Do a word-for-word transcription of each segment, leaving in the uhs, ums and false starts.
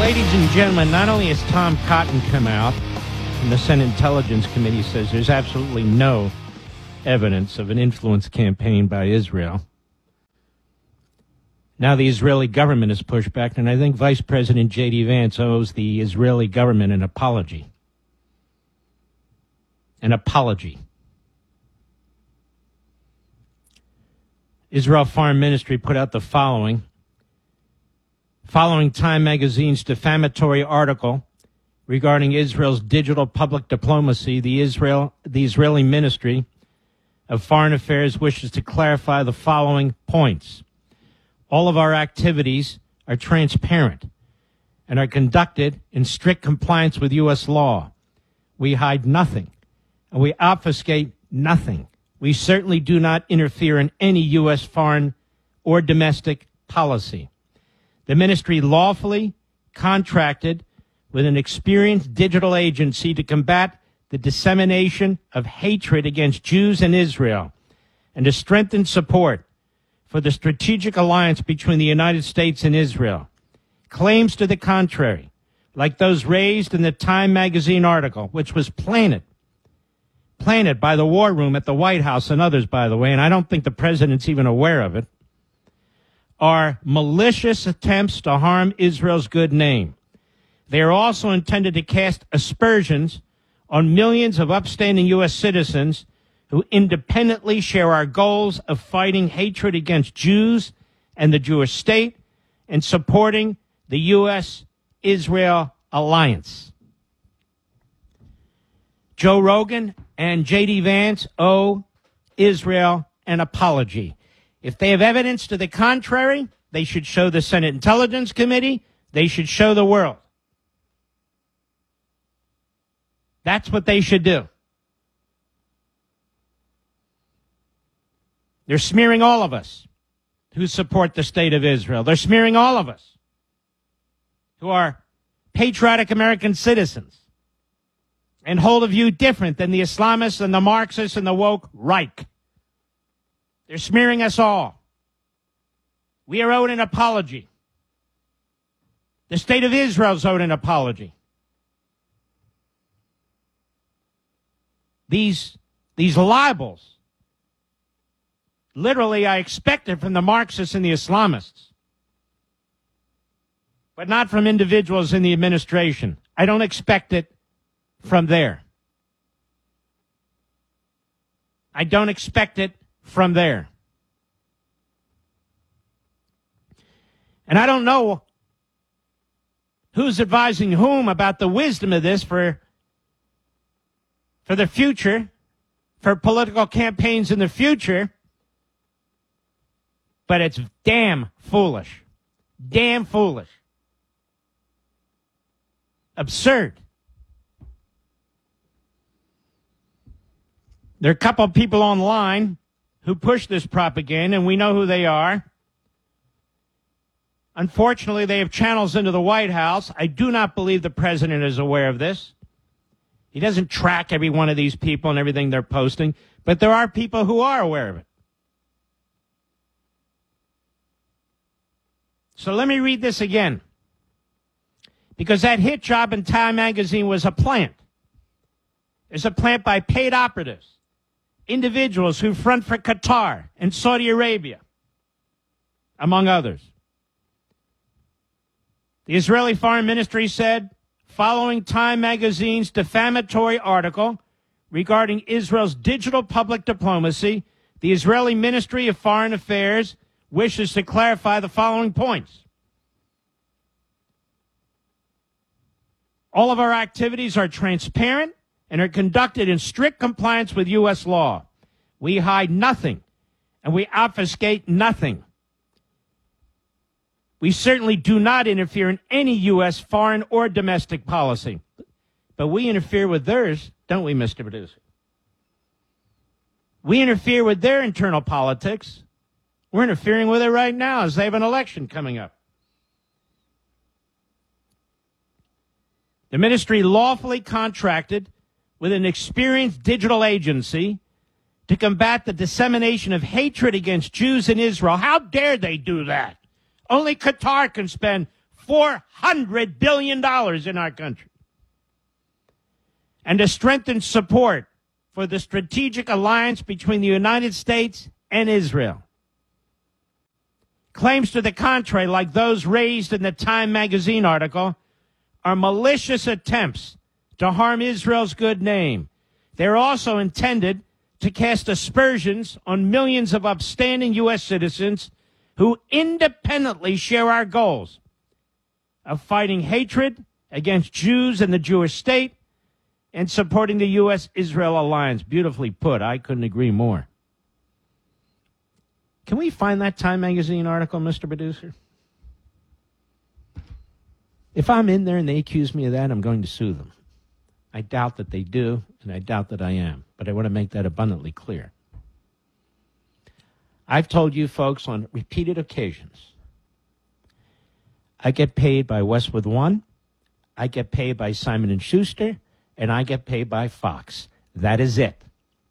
ladies and gentlemen, not only has Tom Cotton come out, and the Senate Intelligence Committee says there's absolutely no evidence of an influence campaign by Israel. Now the Israeli government has pushed back, and I think Vice President J D. Vance owes the Israeli government an apology. An apology. Israel Foreign Ministry put out the following. Following Time magazine's defamatory article regarding Israel's digital public diplomacy, the Israel, the Israeli Ministry of Foreign Affairs wishes to clarify the following points. All of our activities are transparent and are conducted in strict compliance with U S law. We hide nothing, and we obfuscate nothing. We certainly do not interfere in any U S foreign or domestic policy. The ministry lawfully contracted with an experienced digital agency to combat the dissemination of hatred against Jews and Israel and to strengthen support for the strategic alliance between the United States and Israel. Claims to the contrary, like those raised in the Time magazine article, which was planted, planted by the War Room at the White House and others, by the way, and I don't think the president's even aware of it, are malicious attempts to harm Israel's good name. They are also intended to cast aspersions on millions of upstanding U S citizens who independently share our goals of fighting hatred against Jews and the Jewish state and supporting the U S Israel alliance. Joe Rogan and J D. Vance owe Israel an apology. If they have evidence to the contrary, they should show the Senate Intelligence Committee. They should show the world. That's what they should do. They're smearing all of us who support the state of Israel. They're smearing all of us who are patriotic American citizens and hold a view different than the Islamists and the Marxists and the woke Reich. They're smearing us all. We are owed an apology. The state of Israel is owed an apology. These, these libels, literally I expected from the Marxists and the Islamists, but not from individuals in the administration. I don't expect it from there. I don't expect it from there. And I don't know who's advising whom about the wisdom of this for, for the future, for political campaigns in the future, but it's damn foolish. Damn foolish. Absurd. There are a couple of people online who push this propaganda, and we know who they are. Unfortunately, they have channels into the White House. I do not believe the president is aware of this. He doesn't track every one of these people and everything they're posting, but there are people who are aware of it. So let me read this again, because that hit job in Time magazine was a plant. It's a plant by paid operatives, individuals who front for Qatar and Saudi Arabia, among others. The Israeli Foreign Ministry said, following Time magazine's defamatory article regarding Israel's digital public diplomacy, the Israeli Ministry of Foreign Affairs wishes to clarify the following points. All of our activities are transparent and are conducted in strict compliance with U S law. We hide nothing, and we obfuscate nothing. We certainly do not interfere in any U S foreign or domestic policy. But we interfere with theirs, don't we, Mister Producer? We interfere with their internal politics. We're interfering with it right now as they have an election coming up. The ministry lawfully contracted with an experienced digital agency to combat the dissemination of hatred against Jews in Israel. How dare they do that? Only Qatar can spend four hundred billion dollars in our country. And to strengthen support for the strategic alliance between the United States and Israel. Claims to the contrary, like those raised in the Time magazine article, are malicious attempts to harm Israel's good name. They're also intended to cast aspersions on millions of upstanding U S citizens who independently share our goals of fighting hatred against Jews and the Jewish state and supporting the U S Israel alliance. Beautifully put. I couldn't agree more. Can we find that Time magazine article, Mister Producer? If I'm in there and they accuse me of that, I'm going to sue them. I doubt that they do, and I doubt that I am. But I want to make that abundantly clear. I've told you folks on repeated occasions, I get paid by Westwood One, I get paid by Simon and Schuster, and I get paid by Fox. That is it.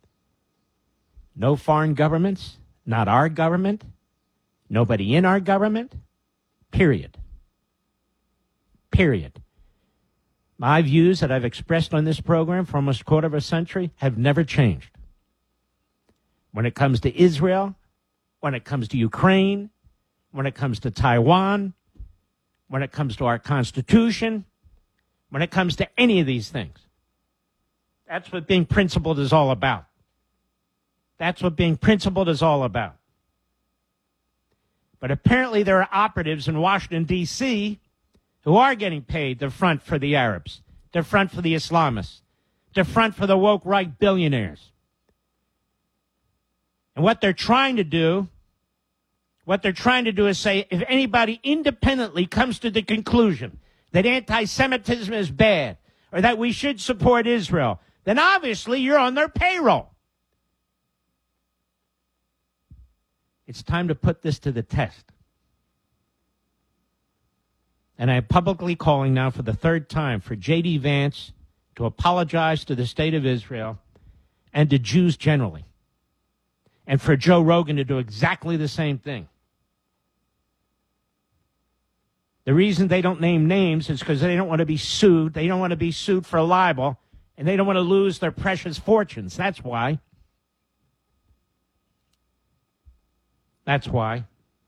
No foreign governments, not our government, nobody in our government, period. Period. My views that I've expressed on this program for almost a quarter of a century have never changed. When it comes to Israel, when it comes to Ukraine, when it comes to Taiwan, when it comes to our Constitution, when it comes to any of these things. That's what being principled is all about. That's what being principled is all about. But apparently there are operatives in Washington, D C who are getting paid to front for the Arabs, to front for the Islamists, to front for the woke right billionaires. And what they're trying to do, what they're trying to do is say, if anybody independently comes to the conclusion that anti-Semitism is bad, or that we should support Israel, then obviously you're on their payroll. It's time to put this to the test. And I am publicly calling now for the third time for J D. Vance to apologize to the state of Israel and to Jews generally. And for Joe Rogan to do exactly the same thing. The reason they don't name names is because they don't want to be sued. They don't want to be sued for libel. And they don't want to lose their precious fortunes. That's why. That's why.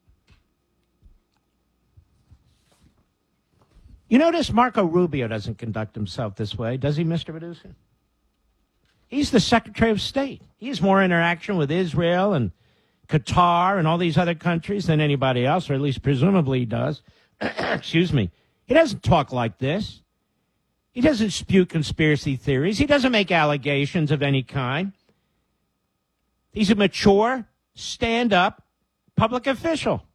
You notice Marco Rubio doesn't conduct himself this way, does he, Mister Producer? He's the Secretary of State. He has more interaction with Israel and Qatar and all these other countries than anybody else, or at least presumably he does. Excuse me. He doesn't talk like this. He doesn't spew conspiracy theories. He doesn't make allegations of any kind. He's a mature, stand-up public official.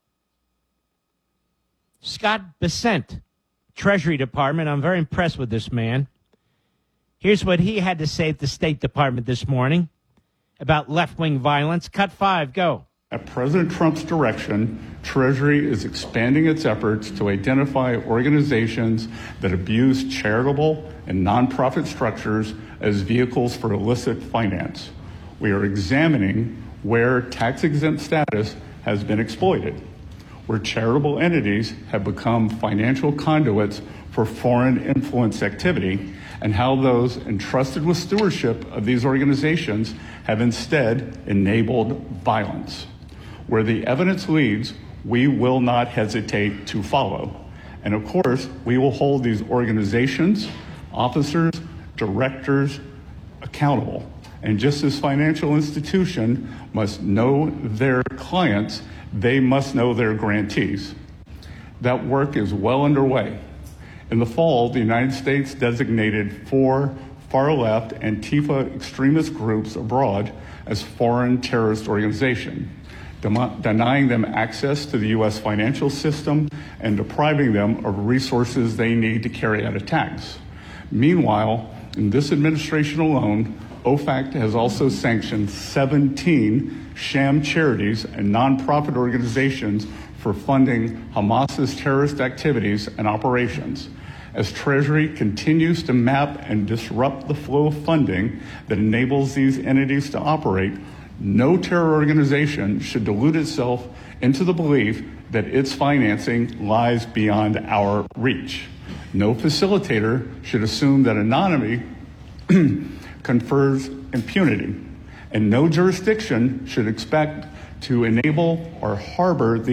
Scott Bessent, Treasury Department. I'm very impressed with this man. Here's what he had to say at the State Department this morning about left-wing violence. Cut five, go. At President Trump's direction, Treasury is expanding its efforts to identify organizations that abuse charitable and nonprofit structures as vehicles for illicit finance. We are examining where tax-exempt status has been exploited, where charitable entities have become financial conduits for foreign influence activity, and how those entrusted with stewardship of these organizations have instead enabled violence. Where the evidence leads, we will not hesitate to follow. And of course, we will hold these organizations, officers, directors accountable. And just as financial institutions must know their clients, they must know their grantees. That work is well underway. In the fall, the United States designated four far-left Antifa extremist groups abroad as foreign terrorist organizations, dem- denying them access to the U S financial system and depriving them of resources they need to carry out attacks. Meanwhile, in this administration alone, OFAC has also sanctioned seventeen sham charities and nonprofit organizations for funding Hamas's terrorist activities and operations. As Treasury continues to map and disrupt the flow of funding that enables these entities to operate, no terror organization should delude itself into the belief that its financing lies beyond our reach. No facilitator should assume that anonymity confers impunity, and no jurisdiction should expect to enable or harbor the